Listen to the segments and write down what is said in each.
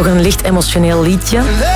toch een licht emotioneel liedje.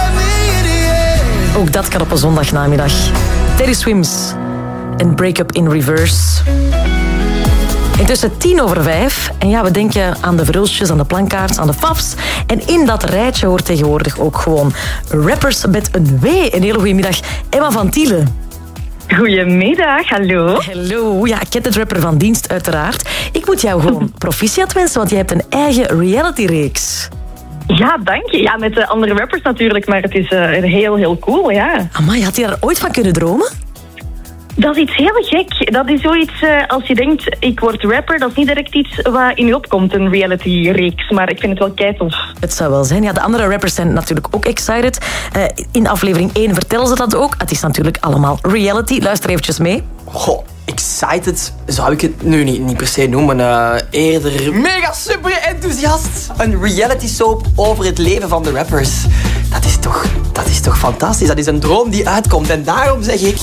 Ook dat kan op een zondagnamiddag. Teddy Swims en Break Up in Reverse. Intussen 5:10. En ja, we denken aan de verhulsjes, aan de plankaarts, aan de fafs. En in dat rijtje hoort tegenwoordig ook gewoon rappers met een W. Een hele goede middag, Emma van Tielen. Goedemiddag, hallo. Hallo, ja, rapper van dienst uiteraard. Ik moet jou gewoon proficiat wensen, want jij hebt een eigen reality-reeks. Ja, dank je. Ja, met de andere rappers natuurlijk, maar het is heel cool, ja. Amai, had je daar ooit van kunnen dromen? Dat is iets heel gek. Dat is zoiets, als je denkt, ik word rapper, dat is niet direct iets wat in je opkomt, een reality-reeks. Maar ik vind het wel keitof. Het zou wel zijn. Ja, de andere rappers zijn natuurlijk ook excited. In aflevering 1 vertellen ze dat ook. Het is natuurlijk allemaal reality. Luister eventjes mee. Goh, excited zou ik het nu niet per se noemen. Eerder mega super enthousiast. Een reality soap over het leven van de rappers. Dat is toch fantastisch. Dat is een droom die uitkomt. En daarom zeg ik...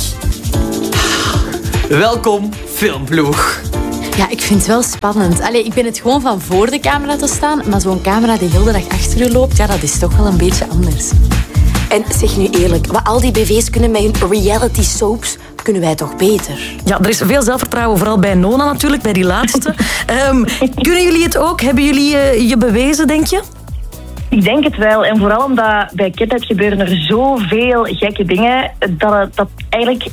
Welkom, filmploeg. Ja, ik vind het wel spannend. Allee, ik ben het gewoon van voor de camera te staan, maar zo'n camera die heel de dag achter je loopt, ja, dat is toch wel een beetje anders. En zeg nu eerlijk, wat al die BV's kunnen met hun reality soaps, kunnen wij toch beter? Ja, er is veel zelfvertrouwen, vooral bij Nona natuurlijk, bij die laatste. Kunnen jullie het ook? Hebben jullie je bewezen, denk je? Ik denk het wel. En vooral omdat bij Kidnet gebeuren er zoveel gekke dingen, dat eigenlijk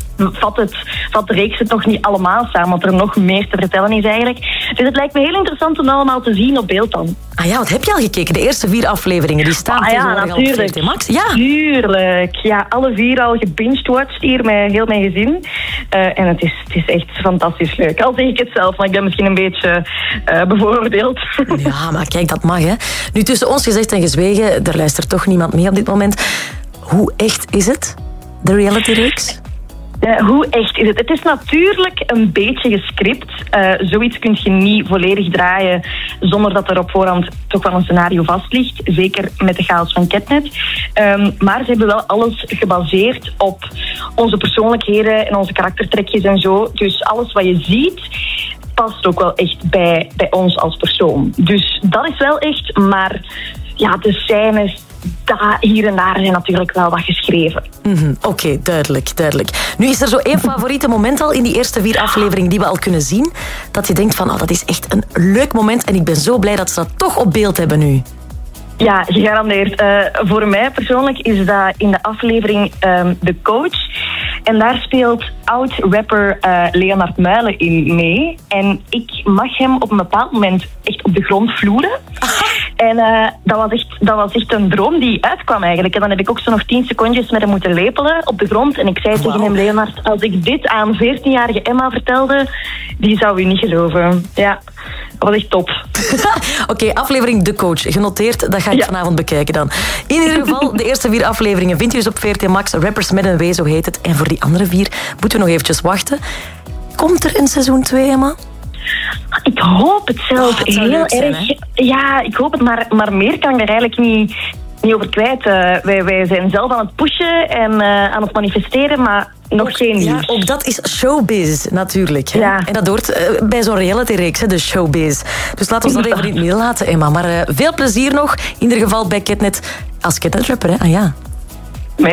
vat de reeks het nog niet allemaal samen, want er nog meer te vertellen is eigenlijk. Dus het lijkt me heel interessant om allemaal te zien op beeld dan. Ah ja, wat heb je al gekeken? De eerste 4 afleveringen, die staan tegenwoordig al op VRT Max. Ja, tuurlijk. Ja, alle 4 al gebinged-watched hier met heel mijn gezin. En het is echt fantastisch leuk. Al zeg ik het zelf, maar ik ben misschien een beetje bevooroordeeld. Ja, maar kijk, dat mag, hè. Nu, tussen ons gezegd en gezwegen, er luistert toch niemand mee op dit moment. Hoe echt is het, de reality-reeks? Hoe echt is het? Het is natuurlijk een beetje gescript. Zoiets kun je niet volledig draaien zonder dat er op voorhand toch wel een scenario vast ligt. Zeker met de chaos van Kidnet. Maar ze hebben wel alles gebaseerd op onze persoonlijkheden en onze karaktertrekjes en zo. Dus alles wat je ziet past ook wel echt bij ons als persoon. Dus dat is wel echt, maar ja, de scènes hier en daar zijn natuurlijk wel wat geschreven. Oké, duidelijk. Nu is er zo één favoriete moment al in die eerste 4 afleveringen die we al kunnen zien. Dat je denkt van, dat is echt een leuk moment en ik ben zo blij dat ze dat toch op beeld hebben nu. Ja, gegarandeerd. Voor mij persoonlijk is dat in de aflevering De Coach. En daar speelt oud-rapper Leonard Muilen in mee. En ik mag hem op een bepaald moment echt op de grond vloeren. En dat was echt een droom die uitkwam eigenlijk. En dan heb ik ook zo nog 10 secondjes met hem moeten lepelen op de grond. En ik zei tegen hem, Leonard, als ik dit aan 14-jarige Emma vertelde, die zou u niet geloven. Ja, dat was echt top. Oké, aflevering De Coach. Genoteerd, dat ga ik vanavond bekijken dan. In ieder geval, de eerste 4 afleveringen vind je dus op VRT Max. Rappers met een W, zo heet het. En voor die andere 4 moeten we nog eventjes wachten. Komt er een seizoen 2, Emma? Ik hoop het zelf heel zijn, erg. Ja, ik hoop het, maar meer kan ik er eigenlijk niet over kwijt. Wij zijn zelf aan het pushen en aan het manifesteren, maar nog geen nieuws. Ja, ook dat is showbiz, natuurlijk. Hè? Ja. En dat hoort bij zo'n reality-reeks, de showbiz. Dus laten we dat even niet meer laten, Emma. Maar veel plezier nog, in ieder geval bij Kidnet als Kidnet-rapper. Hè? Ah ja.